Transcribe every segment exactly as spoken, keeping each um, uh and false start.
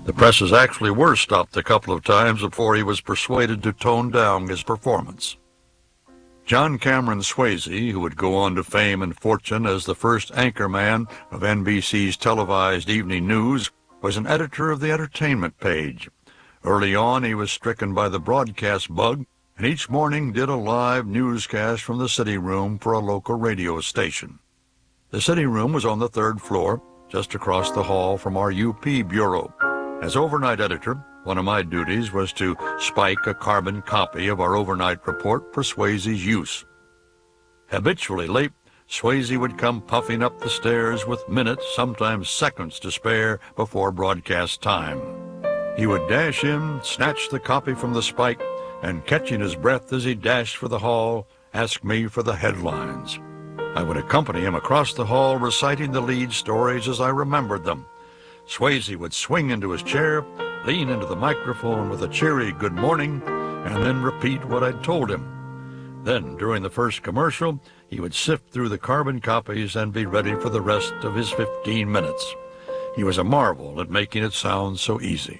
The presses actually were stopped a couple of times before he was persuaded to tone down his performance. John Cameron Swayze, who would go on to fame and fortune as the first anchorman of N B C's televised evening news, was an editor of the entertainment page. Early on, he was stricken by the broadcast bug, and each morning did a live newscast from the city room for a local radio station. The city room was on the third floor, just across the hall from our U P bureau. As overnight editor, one of my duties was to spike a carbon copy of our overnight report for Swayze's use. Habitually late, Swayze would come puffing up the stairs with minutes, sometimes seconds to spare before broadcast time. He would dash in, snatch the copy from the spike, and catching his breath as he dashed for the hall, ask me for the headlines. I would accompany him across the hall, reciting the lead stories as I remembered them. Swayze would swing into his chair, lean into the microphone with a cheery good morning, and then repeat what I'd told him. Then, during the first commercial, he would sift through the carbon copies and be ready for the rest of his fifteen minutes. He was a marvel at making it sound so easy.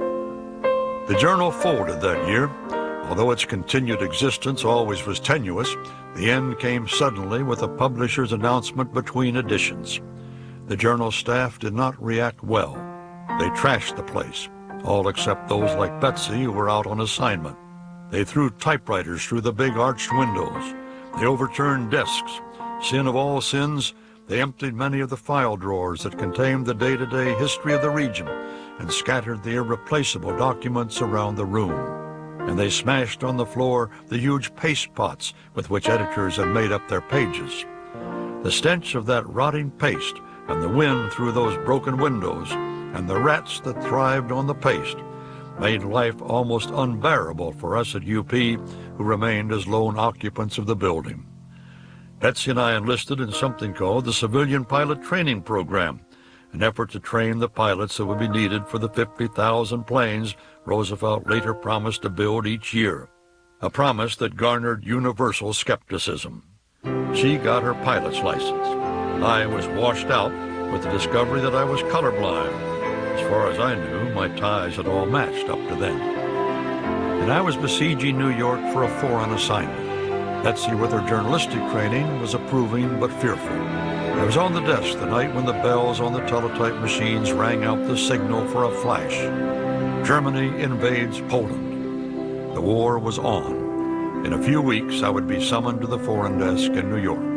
The Journal folded that year. Although its continued existence always was tenuous, the end came suddenly with the publisher's announcement between editions. The Journal staff did not react well. They trashed the place, all except those like Betsy who were out on assignment. They threw typewriters through the big arched windows. They overturned desks. Sin of all sins, they emptied many of the file drawers that contained the day-to-day history of the region and scattered the irreplaceable documents around the room. And they smashed on the floor the huge paste pots with which editors had made up their pages. The stench of that rotting paste and the wind through those broken windows and the rats that thrived on the paste made life almost unbearable for us at U P, who remained as lone occupants of the building. Betsy and I enlisted in something called the Civilian Pilot Training Program, an effort to train the pilots that would be needed for the fifty thousand planes Roosevelt later promised to build each year, a promise that garnered universal skepticism. She got her pilot's license. I was washed out with the discovery that I was colorblind. As far as I knew, my ties had all matched up to then. And I was besieging New York for a foreign assignment. Betsy, with her journalistic training, was approving but fearful. I was on the desk the night when the bells on the teletype machines rang out the signal for a flash. Germany invades Poland. The war was on. In a few weeks, I would be summoned to the foreign desk in New York.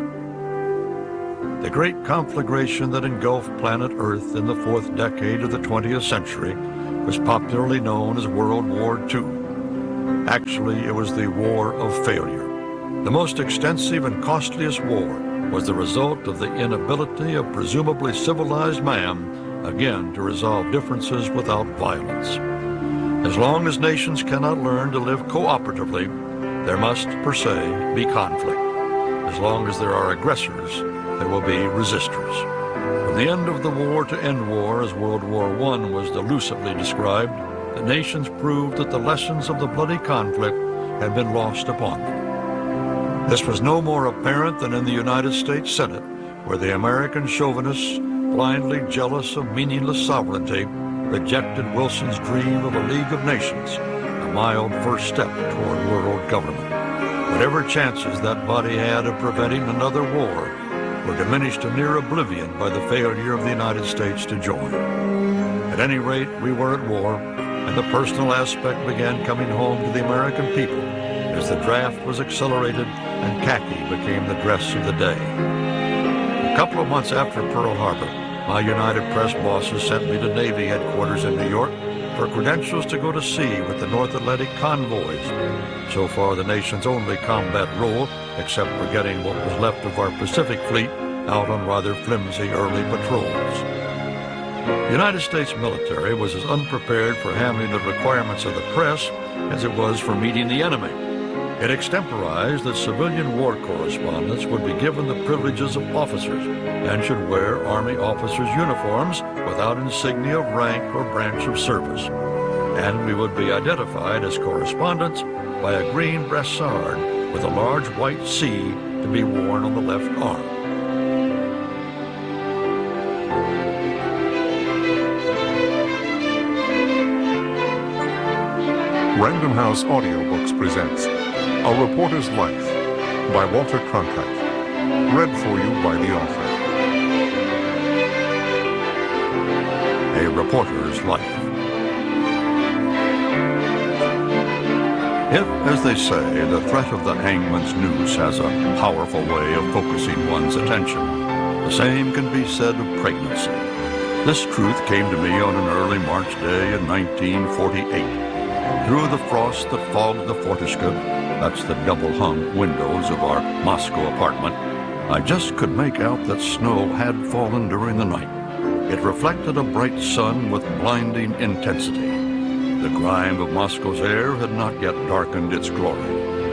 The great conflagration that engulfed planet Earth in the fourth decade of the twentieth century was popularly known as World War Two. Actually, it was the War of Failure. The most extensive and costliest war was the result of the inability of presumably civilized man, again, to resolve differences without violence. As long as nations cannot learn to live cooperatively, there must, per se, be conflict. As long as there are aggressors, there will be resistors. From the end of the war to end war, as World War One was delusively described, the nations proved that the lessons of the bloody conflict had been lost upon them. This was no more apparent than in the United States Senate, where the American chauvinists, blindly jealous of meaningless sovereignty, rejected Wilson's dream of a League of Nations, a mild first step toward world government. Whatever chances that body had of preventing another war were diminished to near oblivion by the failure of the United States to join. At any rate, we were at war, and the personal aspect began coming home to the American people as the draft was accelerated and khaki became the dress of the day. A couple of months after Pearl Harbor, my United Press bosses sent me to Navy headquarters in New York for credentials to go to sea with the North Atlantic convoys, so far the nation's only combat role, except for getting what was left of our Pacific Fleet out on rather flimsy early patrols. The United States military was as unprepared for handling the requirements of the press as it was for meeting the enemy. It extemporized that civilian war correspondents would be given the privileges of officers and should wear Army officers' uniforms without insignia of rank or branch of service. And we would be identified as correspondents by a green brassard with a large white C to be worn on the left arm. Random House Audiobooks presents A Reporter's Life by Walter Cronkite. Read for you by the author. A Reporter's Life. If, as they say, the threat of the hangman's noose has a powerful way of focusing one's attention, the same can be said of pregnancy. This truth came to me on an early March day in nineteen forty-eight. Through the frost that fogged the Fortishka, that's the double-hung windows of our Moscow apartment, I just could make out that snow had fallen during the night. It reflected a bright sun with blinding intensity. The grime of Moscow's air had not yet darkened its glory.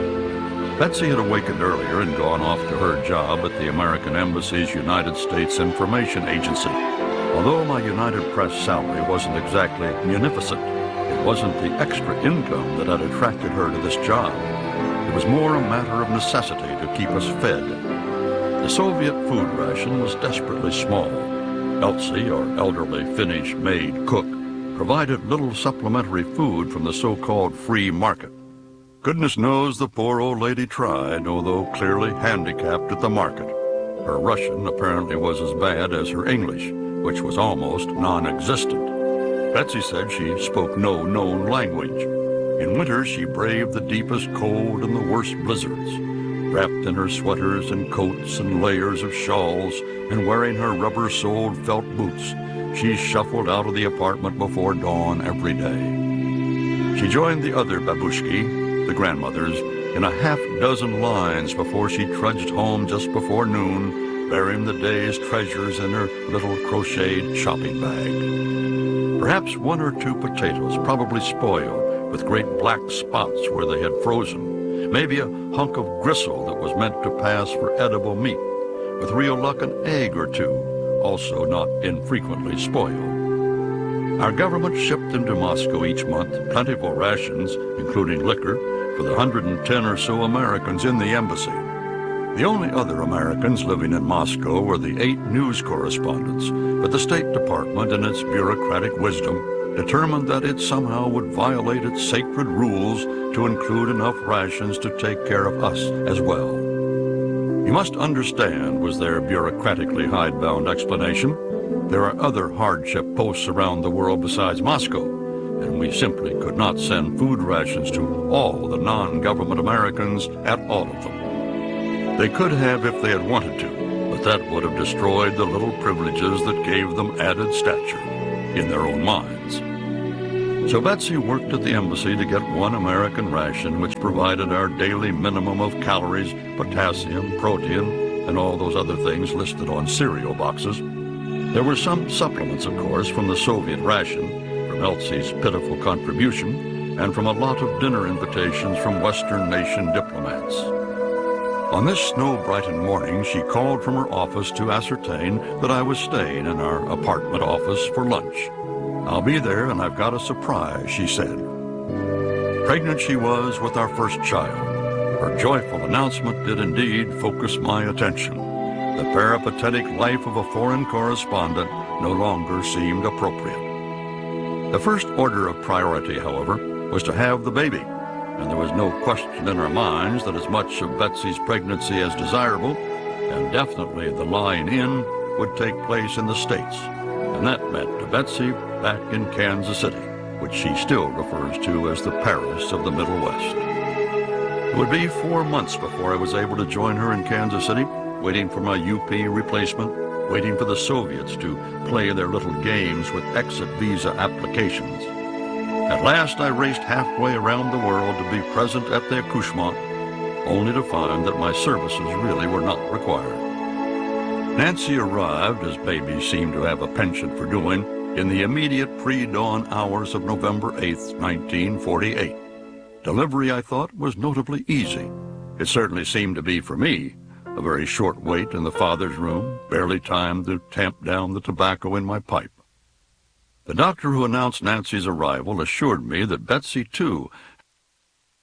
Betsy had awakened earlier and gone off to her job at the American Embassy's United States Information Agency. Although my United Press salary wasn't exactly munificent, it wasn't the extra income that had attracted her to this job. It was more a matter of necessity to keep us fed. The Soviet food ration was desperately small. Elsie, our elderly Finnish maid cook, provided little supplementary food from the so-called free market. Goodness knows the poor old lady tried, although clearly handicapped at the market. Her Russian apparently was as bad as her English, which was almost non-existent. Betsy said she spoke no known language. In winter she braved the deepest cold and the worst blizzards. Wrapped in her sweaters and coats and layers of shawls and wearing her rubber-soled felt boots, she shuffled out of the apartment before dawn every day. She joined the other babushki, the grandmothers, in a half dozen lines before she trudged home just before noon, bearing the day's treasures in her little crocheted shopping bag. Perhaps one or two potatoes, probably spoiled, with great black spots where they had frozen. Maybe a hunk of gristle that was meant to pass for edible meat. With real luck, an egg or two, also not infrequently spoiled. Our government shipped into Moscow each month plentiful rations, including liquor, for the one hundred ten or so Americans in the embassy. The only other Americans living in Moscow were the eight news correspondents, but the State Department, in its bureaucratic wisdom, determined that it somehow would violate its sacred rules to include enough rations to take care of us as well. You must understand, was their bureaucratically hidebound explanation, there are other hardship posts around the world besides Moscow, and we simply could not send food rations to all the non-government Americans at all of them. They could have if they had wanted to, but that would have destroyed the little privileges that gave them added stature in their own minds. So Betsy worked at the embassy to get one American ration which provided our daily minimum of calories, potassium, protein, and all those other things listed on cereal boxes. There were some supplements, of course, from the Soviet ration, from Elsie's pitiful contribution, and from a lot of dinner invitations from Western nation diplomats. On this snow-brightened morning, she called from her office to ascertain that I was staying in our apartment office for lunch. "I'll be there, and I've got a surprise," she said. Pregnant she was with our first child. Her joyful announcement did indeed focus my attention. The peripatetic life of a foreign correspondent no longer seemed appropriate. The first order of priority, however, was to have the baby, and there was no question in our minds that as much of Betsy's pregnancy as desirable, and definitely the lying-in, would take place in the States. And that meant to Betsy back in Kansas City, which she still refers to as the Paris of the Middle West. It would be four months before I was able to join her in Kansas City, waiting for my U P replacement, waiting for the Soviets to play their little games with exit visa applications. At last I raced halfway around the world to be present at the accouchement, only to find that my services really were not required. Nancy arrived, as babies seem to have a penchant for doing, in the immediate pre-dawn hours of November eighth, nineteen forty-eight. Delivery, I thought, was notably easy. It certainly seemed to be for me. A very short wait in the father's room, barely time to tamp down the tobacco in my pipe. The doctor who announced Nancy's arrival assured me that Betsy, too,